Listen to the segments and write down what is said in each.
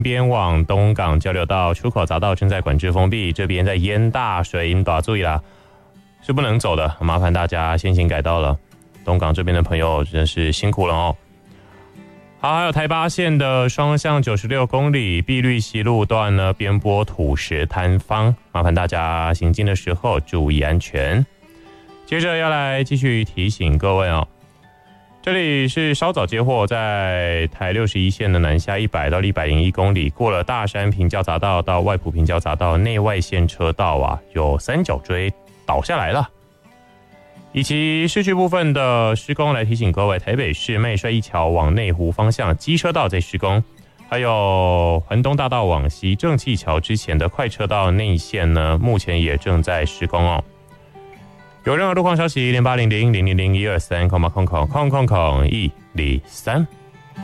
边往东港交流道出口匝道正在管制封闭，这边在淹大水，你注意啦，是不能走的，麻烦大家先行改道了。东港这边的朋友真是辛苦了哦。好，还有台八线的双向96公里碧绿西路段呢，边坡土石坍方，麻烦大家行进的时候注意安全。接着要来继续提醒各位哦，这里是稍早接获，在台61线的南下100到101公里，过了大山平交匝道到外埔平交匝道内外线车道啊，有三角锥倒下来了。以及市区部分的施工来提醒各位，台北市麦帅一桥往内湖方向机车道在施工，还有环东大道往西正气桥之前的快车道内线呢，目前也正在施工哦。有任何路况消息，0800-000-123，000123。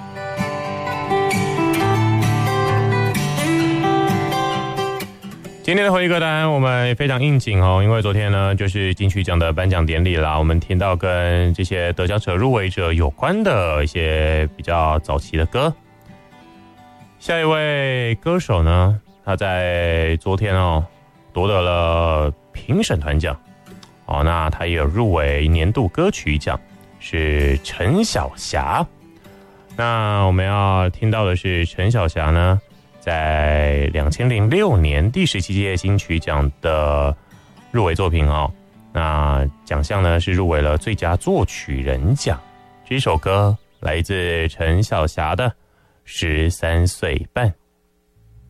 今天的回忆歌单我们非常应景哦，因为昨天呢就是金曲奖的颁奖典礼啦，我们听到跟这些得奖者、入围者有关的一些比较早期的歌。下一位歌手呢，他在昨天夺得了评审团奖哦，那他也有入围年度歌曲奖，是陈小霞。那我们要听到的是陈小霞呢，在2006年第17届金曲奖的入围作品哦，那奖项呢是入围了最佳作曲人奖。这首歌来自陈小霞的《13岁半》。